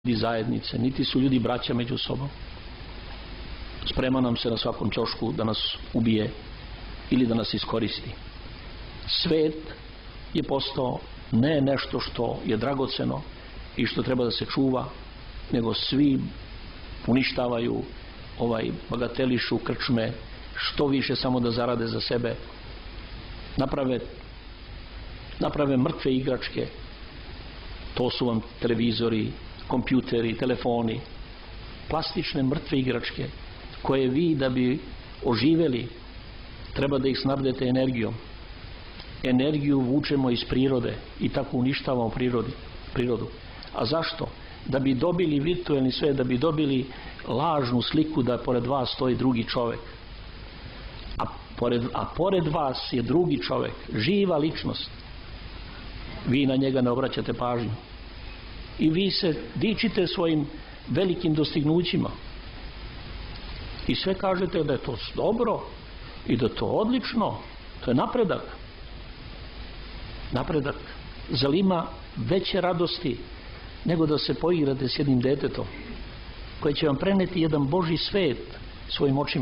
zajednice, niti su ljudi braća među sobom. Sprema nam se na svakom ćošku da nas ubije ili da nas iskoristi. Svet je postao ne nešto što je dragoceno i što treba da se čuva, nego svi uništavaju, bagatelišu krčme, što više samo da zarade za sebe, naprave mrtve igračke. To su vam televizori, kompjuteri, telefoni, plastične mrtve igračke koje vi da bi oživeli treba da ih snabdete energijom. Energiju vučemo iz prirode i tako uništavamo prirodu. A zašto? Da bi dobili virtuelni svet, da bi dobili lažnu sliku da pored vas stoji drugi čovjek. A pored vas je drugi čovjek, živa ličnost. Vi na njega ne obraćate pažnju. I vi se dičite svojim velikim dostignućima. I sve kažete da je to dobro i da je to odlično. To je napredak. Napredak. Zar ima veće radosti nego da se poigrate s jednim detetom koje će vam preneti jedan Božji svet svojim očima?